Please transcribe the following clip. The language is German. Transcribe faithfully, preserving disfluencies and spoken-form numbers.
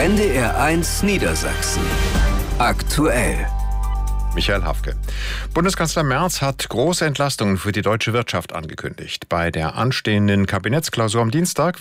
N D R eins Niedersachsen. Aktuell. Michael Hafke. Bundeskanzler Merz hat große Entlastungen für die deutsche Wirtschaft angekündigt. Bei der anstehenden Kabinettsklausur am Dienstag